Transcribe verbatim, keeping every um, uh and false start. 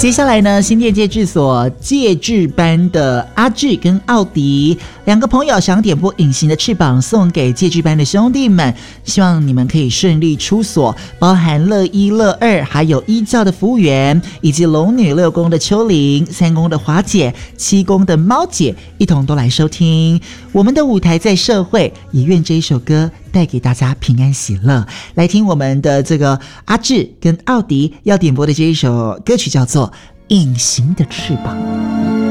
接下来呢，新店戒治所戒治班的阿志跟奥迪两个朋友想点播隐形的翅膀送给戒治班的兄弟们，希望你们可以顺利出所，包含乐一乐二还有一教的服务员，以及龙女六宫的秋玲，三宫的华姐，七宫的猫姐，一同都来收听我们的舞台在社会，也愿这一首歌带给大家平安喜乐。来听我们的这个阿志跟奥迪要点播的这一首歌曲叫做《隐形的翅膀》。